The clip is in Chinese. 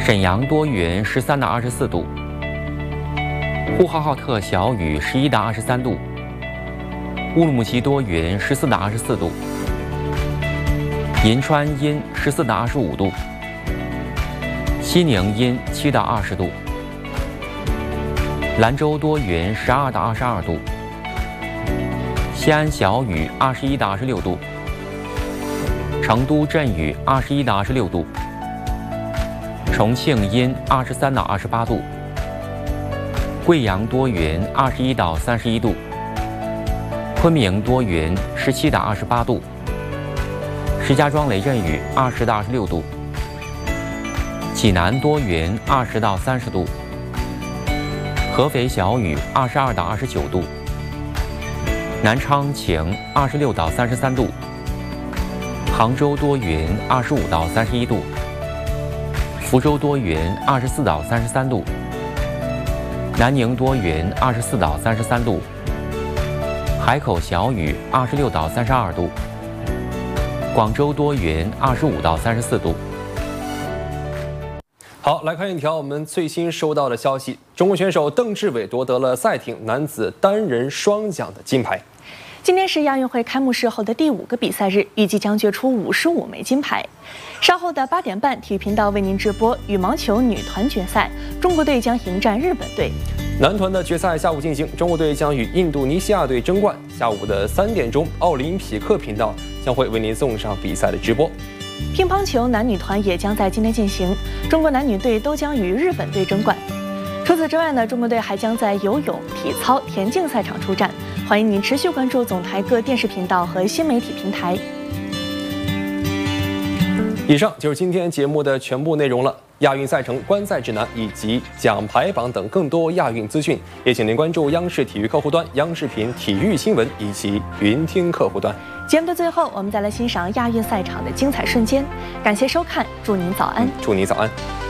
沈阳多云，13到24度；呼和浩特小雨，11到23度；乌鲁木齐多云，14到24度；银川阴，14到25度；西宁阴，7到20度；兰州多云，12到22度；西安小雨，21到26度；成都阵雨，21到26度；重庆阴，23到28度；贵阳多云，21到31度；昆明多云，17到28度；石家庄雷阵雨，20到26度；济南多云，20到30度；合肥小雨，22到29度；南昌晴，26到33度；杭州多云，25到31度；福州多云，24到33度；南宁多云，24到33度；海口小雨，26到32度；广州多云，25到34度。 好，来看一条我们最新收到的消息：中国选手邓志伟夺得了赛艇男子单人双桨的金牌。 今天是亚运会开幕式后的第5个比赛日，预计将决出55枚金牌。稍后的8点半，体育频道为您直播羽毛球女团决赛，中国队将迎战日本队。 男团的决赛下午进行，中国队将与印度尼西亚队争冠。下午的3点钟，奥林匹克频道将会为您送上比赛的直播。 乒乓球男女团也将在今天进行，中国男女队都将与日本队争冠。除此之外呢，中国队还将在游泳、体操、田径赛场出战。欢迎您持续关注总台各电视频道和新媒体平台。 以上就是今天节目的全部内容了。亚运赛程、观赛指南以及奖牌榜等更多亚运资讯，也请您关注央视体育客户端、央视频体育新闻以及云听客户端。 节目的最后，我们再来欣赏亚运赛场的精彩瞬间。感谢收看，祝您早安。 祝您早安。